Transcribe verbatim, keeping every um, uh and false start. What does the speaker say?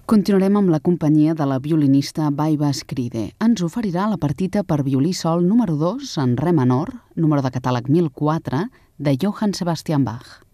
Continuarem amb la companyia de la violinista Baiva Scride. Ens oferirà la partita per violí sol número dos en re menor, número de catàleg mil quatre, de Johann Sebastian Bach.